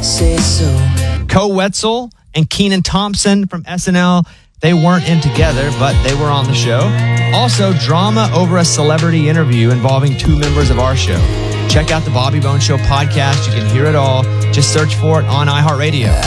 Co Wetzel and Kenan Thompson from SNL, they weren't in together, but they were on the show. Also, drama over a celebrity interview involving two members of our show. Check out the Bobby Bones Show podcast. You can hear it all. Just search for it on iHeartRadio.